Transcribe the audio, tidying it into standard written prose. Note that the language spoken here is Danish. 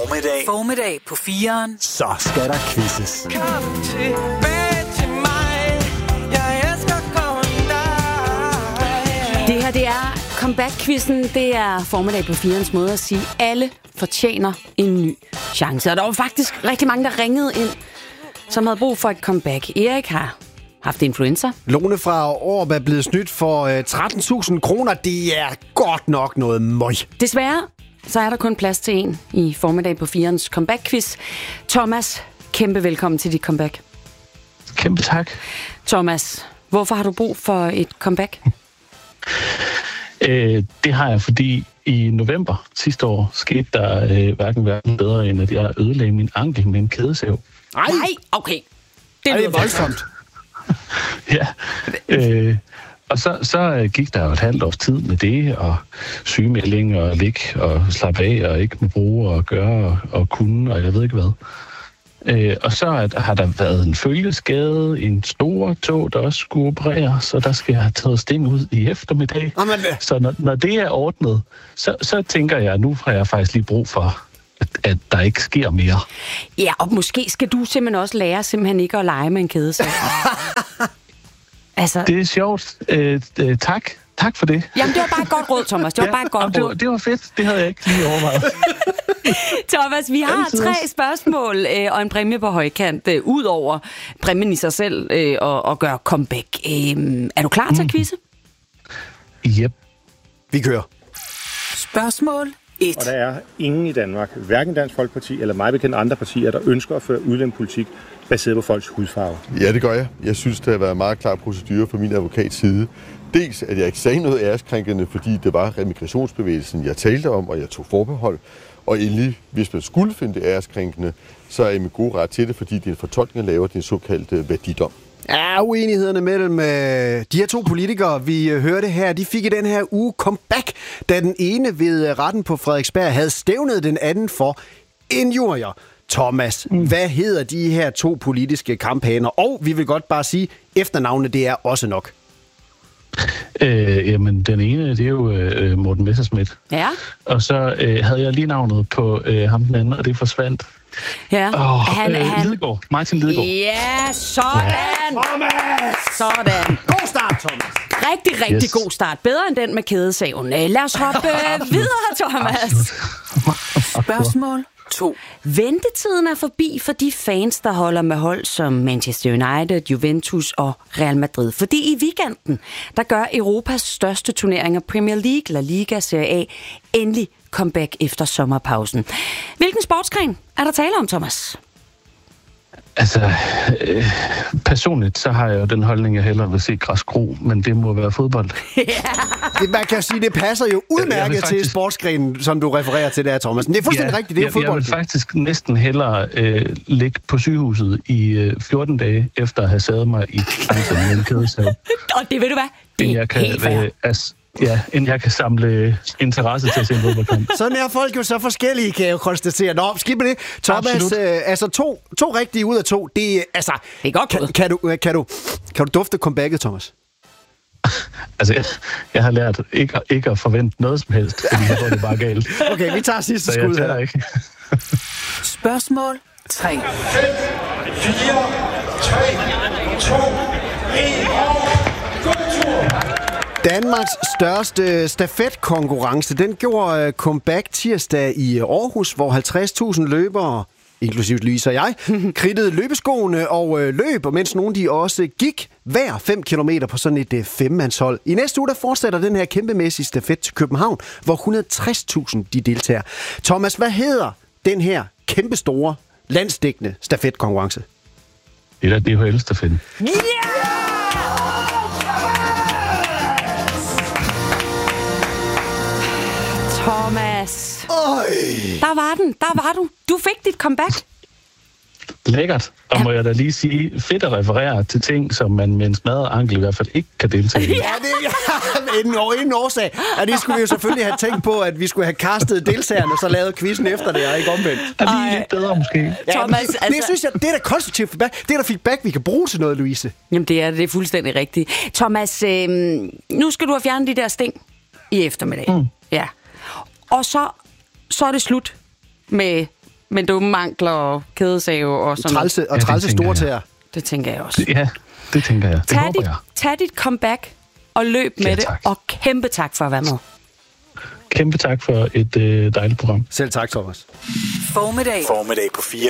Formiddag på 4'eren. Så skal der quizzes. Kom tilbage til mig. Jeg elsker kun dig. Det her, det er comeback-quizzen. Det er Formiddag på 4'erens måde at sige, alle fortjener en ny chance. Og der var faktisk rigtig mange, der ringede ind, som havde brug for et comeback. Erik har haft influenza. Lone fra Aarup er blevet snydt for 13.000 kroner. Det er godt nok noget møg. Desværre, så er der kun plads til en i Formiddag på 4'erens comeback-quiz. Thomas, kæmpe velkommen til dit comeback. Kæmpe tak. Thomas, hvorfor har du brug for et comeback? Det har jeg, fordi i november sidste år skete der hverken bedre, end at jeg ødelagde min ankel med en kædesav. Nej, okay. Det er voldsomt. Ja. Og så gik der jo et halvt års tid med det, og sygemelding og ligge og slappe af og ikke må bruge og gøre og kunne, og jeg ved ikke hvad. Og så har der været en følgeskade, en stor tog, der også skulle operere, så der skal jeg have taget sting ud i eftermiddag. Så når det er ordnet, så tænker jeg, at nu har jeg faktisk lige brug for, at der ikke sker mere. Ja, og måske skal du simpelthen også lære simpelthen ikke at lege med en kædesav. Altså... Det er sjovt. Tak. Tak for det. Jamen, det var bare et godt råd, Thomas. Det var bare et godt råd. Det var fedt. Det havde jeg ikke lige overvejet. Thomas, vi har 3 spørgsmål og en præmie på højkant, ud over præmien i sig selv og gøre comeback. Er du klar til at quizze? Yep. Vi kører. Spørgsmål 1. Og der er ingen i Danmark, hverken Dansk Folkeparti eller mig bekendt andre partier, der ønsker at føre udlændingepolitik baseret på folks hudfarve. Ja, det gør jeg. Jeg synes, det har været en meget klar procedure fra min advokats side. Dels, at jeg ikke sagde noget æreskrænkende, fordi det var remigrationsbevægelsen, jeg talte om, og jeg tog forbehold. Og endelig, hvis man skulle finde det æreskrænkende, så er jeg med god ret til det, fordi det er en fortolkning, der laver den såkaldte værdidom. Ja, uenighederne mellem de her 2 politikere, vi hørte her, de fik i den her uge comeback, da den ene ved retten på Frederiksberg havde stævnet den anden for injurier. Thomas, hvad hedder de her 2 politiske kamphaner? Og vi vil godt bare sige, efternavnet, det er også nok. Jamen, den ene, det er jo Morten Messerschmidt. Ja. Og så havde jeg lige navnet på ham den anden, og det forsvandt. Ja. Lidegaard. Martin Lidegaard. Ja, sådan. Thomas! Sådan. God start, Thomas. Rigtig god start. Bedre end den med kædesaven. Lad os hoppe videre, Thomas. Spørgsmål 2. Ventetiden er forbi for de fans, der holder med hold som Manchester United, Juventus og Real Madrid. Fordi i weekenden, der gør Europas største turneringer, Premier League, La Liga, Serie A, endelig comeback efter sommerpausen. Hvilken sportsgren er der tale om, Thomas? Altså, personligt, så har jeg jo den holdning, jeg hellere vil se græskro, men det må være fodbold. Det, man kan sige, det passer jo udmærket til sportsgrenen, som du refererer til der, Thomas. Men det er fuldstændig rigtigt, det er jo fodbold. Jeg vil faktisk næsten hellere ligge på sygehuset i 14 dage, efter at have sadet mig i anklen med en kædesav. Og det ved du hvad? Det er helt fair. End jeg kan samle interesse til at se en fodboldkamp. Sådan er folk jo så forskellige, kan jeg jo konstatere. Nå, skidt med det. Thomas, altså to rigtige ud af 2, det altså... Det er godt. Kan du dufte comebacket, Thomas? Altså, jeg har lært ikke at forvente noget som helst, fordi jeg tror, det er bare galt. Okay, vi tager sidste skud her. Ikke. Spørgsmål 3. 5, 4, 3, 2, 1 og god tur! Danmarks største stafetkonkurrence, den gjorde comeback tirsdag i Aarhus, hvor 50.000 løbere, inklusive Louise og jeg, kridtede løbeskoene og løb, og mens nogle de også gik hver 5 kilometer på sådan et 5-mandshold. I næste uge der fortsætter den her kæmpemæssige stafet til København, hvor 160.000 de deltager. Thomas, hvad hedder den her kæmpestore, landsdækkende stafetkonkurrence? Det er DHL-stafetten. Yeah! Thomas. Der var du. Du fik dit comeback. Lækkert. Og må jeg da lige sige, fedt at referere til ting, som man med en smadret ankel i hvert fald ikke kan deltage i. Ja, det er en årsag. Og det skulle vi jo selvfølgelig have tænkt på, at vi skulle have castet deltagerne, så lavet quizzen efter det, og ikke omvendt. Er lige lidt bedre måske? Ja, Thomas, det synes jeg, det er da konstruktivt feedback. Det er da feedback, vi kan bruge til noget, Louise. Jamen, det er fuldstændig rigtigt. Thomas, nu skal du have fjernet de der sting i eftermiddag. Ja. Og så er det slut med Men dumme ankler og kædesave og sådan noget. Og trælse store tæer. Det tænker jeg også. Ja, det tænker jeg. Det håber jeg. Tag dit comeback og løb med det. Tak. Og kæmpe tak for at være med. Kæmpe tak for et dejligt program. Selv tak, Thomas. Formiddag på 4.